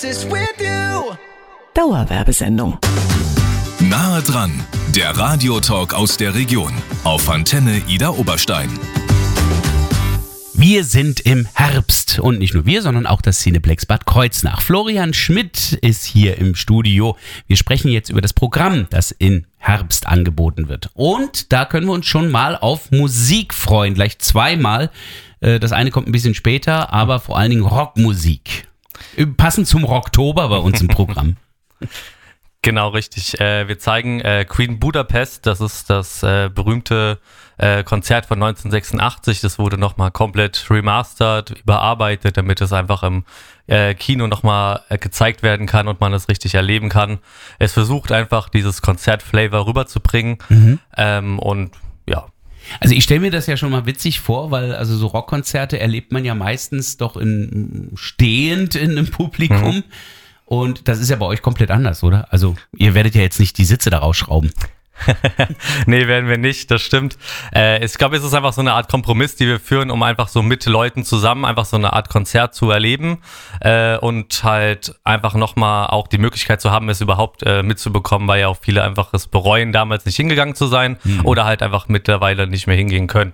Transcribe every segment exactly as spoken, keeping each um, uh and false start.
Dauerwerbesendung. Nahe dran, der Radiotalk aus der Region auf Antenne Ida Oberstein. Wir sind im Herbst und nicht nur wir, sondern auch das Cineplex Bad Kreuznach. Florian Schmidt ist hier im Studio. Wir sprechen jetzt über das Programm, das in Herbst angeboten wird. Und da können wir uns schon mal auf Musik freuen, gleich zweimal. Das eine kommt ein bisschen später, aber vor allen Dingen Rockmusik. Passend zum Rocktober bei uns im Programm. Genau, richtig. Äh, wir zeigen äh, Queen Budapest, das ist das äh, berühmte äh, Konzert von neunzehnhundertsechsundachtzig. Das wurde nochmal komplett remastert, überarbeitet, damit es einfach im äh, Kino nochmal äh, gezeigt werden kann und man es richtig erleben kann. Es versucht einfach, dieses Konzertflavor rüberzubringen mhm. ähm, und ja. Also ich stelle mir das ja schon mal witzig vor, weil also so Rockkonzerte erlebt man ja meistens doch in, stehend in einem Publikum. Mhm. Und das ist ja bei euch komplett anders, oder? Also ihr werdet ja jetzt nicht die Sitze da rausschrauben. Nee, werden wir nicht, das stimmt. Äh, ich glaube, es ist einfach so eine Art Kompromiss, die wir führen, um einfach so mit Leuten zusammen einfach so eine Art Konzert zu erleben äh, und halt einfach nochmal auch die Möglichkeit zu haben, es überhaupt äh, mitzubekommen, weil ja auch viele einfach es bereuen, damals nicht hingegangen zu sein mhm. oder halt einfach mittlerweile nicht mehr hingehen können.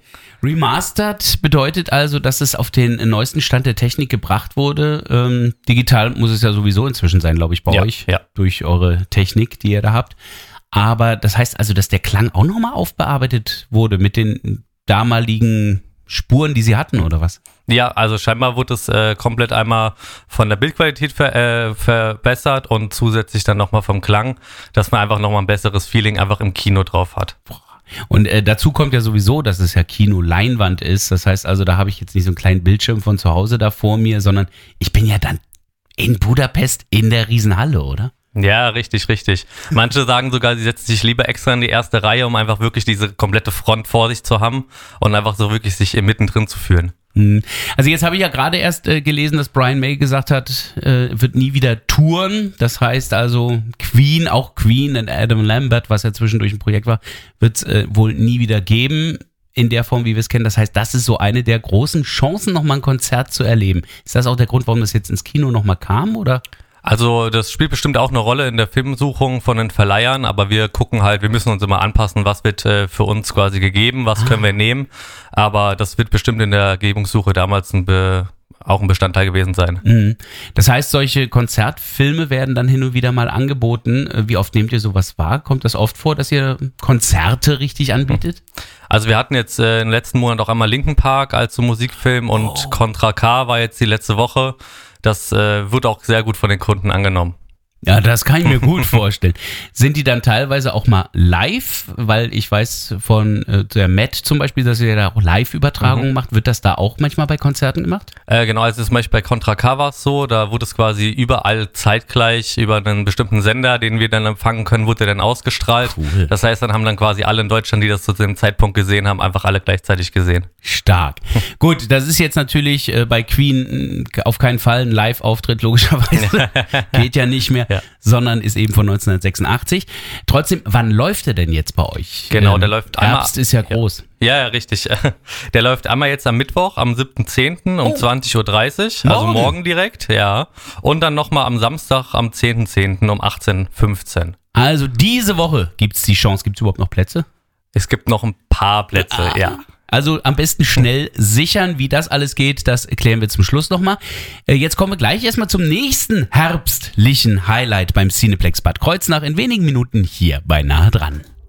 Remastered bedeutet also, dass es auf den neuesten Stand der Technik gebracht wurde. Ähm, digital muss es ja sowieso inzwischen sein, glaube ich, bei ja, euch, ja. durch eure Technik, die ihr da habt. Aber das heißt also, dass der Klang auch nochmal aufbearbeitet wurde mit den damaligen Spuren, die sie hatten, oder was? Ja, also scheinbar wurde es äh, komplett einmal von der Bildqualität ver, äh, verbessert und zusätzlich dann nochmal vom Klang, dass man einfach nochmal ein besseres Feeling einfach im Kino drauf hat. Und äh, dazu kommt ja sowieso, dass es ja Kino-Leinwand ist. Das heißt also, da habe ich jetzt nicht so einen kleinen Bildschirm von zu Hause da vor mir, sondern ich bin ja dann in Budapest in der Riesenhalle, oder? Ja, richtig, richtig. Manche sagen sogar, sie setzen sich lieber extra in die erste Reihe, um einfach wirklich diese komplette Front vor sich zu haben und einfach so wirklich sich mittendrin zu fühlen. Also jetzt habe ich ja gerade erst äh, gelesen, dass Brian May gesagt hat, äh, wird nie wieder touren. Das heißt also Queen, auch Queen und Adam Lambert, was ja zwischendurch ein Projekt war, wird es äh, wohl nie wieder geben in der Form, wie wir es kennen. Das heißt, das ist so eine der großen Chancen, nochmal ein Konzert zu erleben. Ist das auch der Grund, warum das jetzt ins Kino nochmal kam, oder? Also das spielt bestimmt auch eine Rolle in der Filmsuchung von den Verleihern, aber wir gucken halt, wir müssen uns immer anpassen, was wird äh, für uns quasi gegeben, was ah. können wir nehmen, aber das wird bestimmt in der Gebungssuche damals ein Be- auch ein Bestandteil gewesen sein. Mhm. Das heißt, solche Konzertfilme werden dann hin und wieder mal angeboten. Wie oft nehmt ihr sowas wahr? Kommt das oft vor, dass ihr Konzerte richtig anbietet? Also wir hatten jetzt äh, im letzten Monat auch einmal Linkin Park als so Musikfilm und oh. Contra K war jetzt die letzte Woche. Das äh, wird auch sehr gut von den Kunden angenommen. Ja, das kann ich mir gut vorstellen. Sind die dann teilweise auch mal live? Weil ich weiß von äh, der Matt zum Beispiel, dass ihr da auch Live-Übertragungen mhm. macht. Wird das da auch manchmal bei Konzerten gemacht? Äh, genau, also zum Beispiel bei Contra K war es so, da wurde es quasi überall zeitgleich über einen bestimmten Sender, den wir dann empfangen können, wurde dann ausgestrahlt. Cool. Das heißt, dann haben dann quasi alle in Deutschland, die das zu dem Zeitpunkt gesehen haben, einfach alle gleichzeitig gesehen. Stark. Gut, das ist jetzt natürlich äh, bei Queen äh, auf keinen Fall ein Live-Auftritt, logischerweise. Geht ja nicht mehr. Ja. Sondern ist eben von neunzehnhundertsechsundachtzig. Trotzdem, wann läuft der denn jetzt bei euch? Genau, der läuft einmal. Herbst ist ja groß. Ja, ja, richtig. Der läuft einmal jetzt am Mittwoch, am siebten zehnten um oh. zwanzig Uhr dreißig, morgen. Also morgen direkt, ja. Und dann nochmal am Samstag, am zehnten zehnten um achtzehn Uhr fünfzehn. Also diese Woche gibt es die Chance. Gibt es überhaupt noch Plätze? Es gibt noch ein paar Plätze, ah. ja. Also am besten schnell sichern, wie das alles geht, das erklären wir zum Schluss nochmal. Jetzt kommen wir gleich erstmal zum nächsten herbstlichen Highlight beim Cineplex Bad Kreuznach in wenigen Minuten hier bei Nahe dran.